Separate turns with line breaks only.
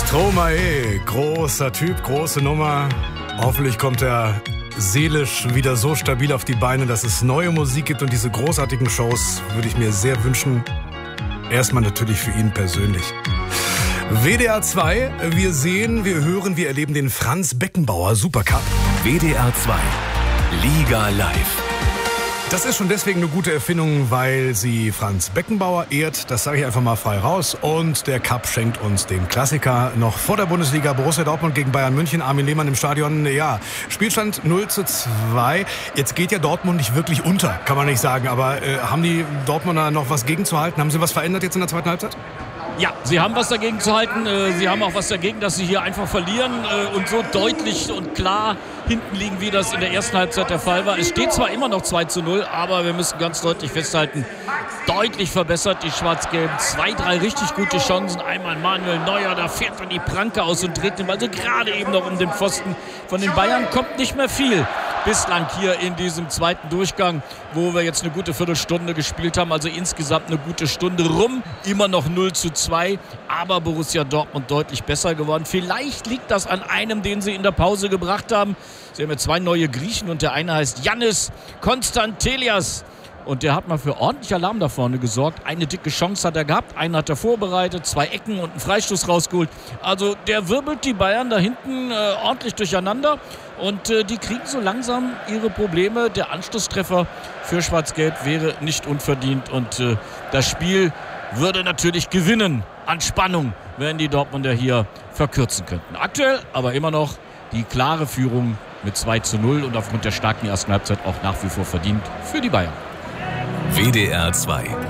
Stromae, großer Typ, große Nummer. Hoffentlich kommt er seelisch wieder so stabil auf die Beine, dass es neue Musik gibt und diese großartigen Shows würde ich mir sehr wünschen. Erstmal natürlich für ihn persönlich. WDR 2, wir sehen, wir hören, wir erleben den Franz Beckenbauer Supercup.
WDR 2, Liga live.
Das ist schon deswegen eine gute Erfindung, weil sie Franz Beckenbauer ehrt. Das sage ich einfach mal frei raus. Und der Cup schenkt uns den Klassiker noch vor der Bundesliga. Borussia Dortmund gegen Bayern München. Armin Lehmann im Stadion. Ja, Spielstand 0:2. Jetzt geht ja Dortmund nicht wirklich unter, kann man nicht sagen. Aber haben die Dortmunder noch was gegenzuhalten? Haben sie was verändert jetzt in der zweiten Halbzeit?
Ja, sie haben was dagegen zu halten. Sie haben auch was dagegen, dass sie hier einfach verlieren und so deutlich und klar hinten liegen, wie das in der ersten Halbzeit der Fall war. Es steht zwar immer noch 2:0, aber wir müssen ganz deutlich festhalten, deutlich verbessert die Schwarz-Gelben. 2, 3 richtig gute Chancen. Einmal Manuel Neuer, da fährt dann die Pranke aus und dreht den Ball so gerade eben noch um den Pfosten. Von den Bayern kommt nicht mehr viel bislang hier in diesem zweiten Durchgang, wo wir jetzt eine gute Viertelstunde gespielt haben. Also insgesamt eine gute Stunde rum. Immer noch 0:2, aber Borussia Dortmund deutlich besser geworden. Vielleicht liegt das an einem, den sie in der Pause gebracht haben. Sie haben ja 2 neue Griechen und der eine heißt Yannis Konstantelias. Und der hat mal für ordentlich Alarm da vorne gesorgt. Eine dicke Chance hat er gehabt, einen hat er vorbereitet, 2 Ecken und einen Freistoß rausgeholt. Also der wirbelt die Bayern da hinten ordentlich durcheinander. Und die kriegen so langsam ihre Probleme. Der Anschlusstreffer für Schwarz-Gelb wäre nicht unverdient. Und das Spiel würde natürlich gewinnen an Spannung, wenn die Dortmunder hier verkürzen könnten. Aktuell aber immer noch die klare Führung mit 2:0 und aufgrund der starken ersten Halbzeit auch nach wie vor verdient für die Bayern.
WDR 2